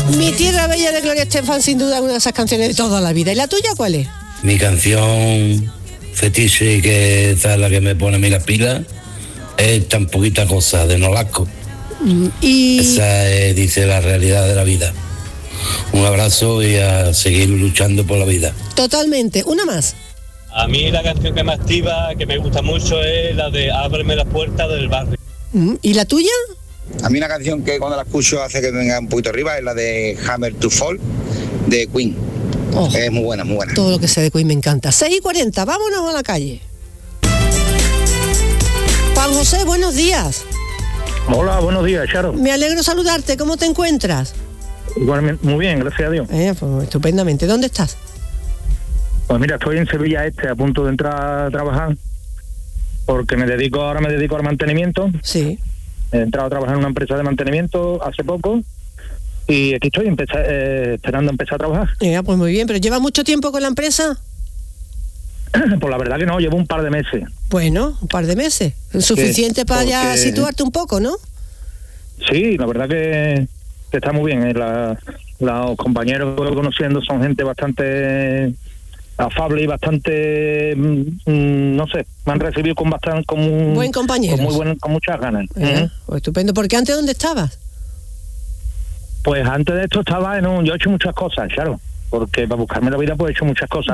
Mi tierra bella de Gloria Estefan, sin duda una de esas canciones de toda la vida. ¿Y la tuya cuál es? Mi canción fetiche, que esa es la que me pone a mí las pilas, es Tan poquita cosa, de Nolasco. Y Esa dice la realidad de la vida. Un abrazo y a seguir luchando por la vida. totalmente. Una más. A mí la canción que me activa, que me gusta mucho, es la de Ábreme las puertas del barrio. ¿Y la tuya? A mí una canción que cuando la escucho hace que venga un poquito arriba es la de Hammer to Fall de Queen. Oh, Es muy buena, muy buena. todo lo que sé de Queen me encanta. 6:40, vámonos a la calle. Juan José, buenos días. Hola, buenos días, Charo. Me alegro saludarte. ¿Cómo te encuentras? Igualmente, muy bien, gracias a Dios. Pues, estupendamente. ¿Dónde estás? Pues mira, estoy en Sevilla Este, a punto de entrar a trabajar, porque me dedico al mantenimiento. Sí. He entrado a trabajar en una empresa de mantenimiento hace poco y aquí estoy esperando empezar a trabajar. Pues muy bien, pero ¿llevas mucho tiempo con la empresa? Pues la verdad que no, llevo un par de meses. Bueno, un par de meses. Suficiente para ya porque- situarte un poco, ¿no? Sí, la verdad que está muy bien. Los compañeros que voy conociendo son gente bastante afable y bastante, no sé, me han recibido con Buen compañero. con muchas ganas. Pues estupendo. ¿Porque antes dónde estabas? Pues antes de esto yo he hecho muchas cosas, claro, porque para buscarme la vida pues he hecho muchas cosas.